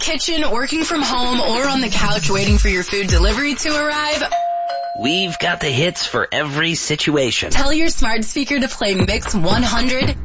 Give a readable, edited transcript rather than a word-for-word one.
kitchen, working from home, or on the couch waiting for your food delivery to arrive? We've got the hits for every situation. Tell your smart speaker to play Mix 100